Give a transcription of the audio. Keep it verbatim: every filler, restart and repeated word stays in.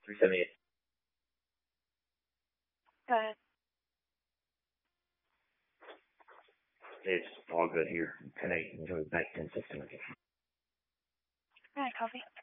three seventy-eight. Go ahead. It's all good here. ten eight. Enjoy back ten sixteen. All right, coffee.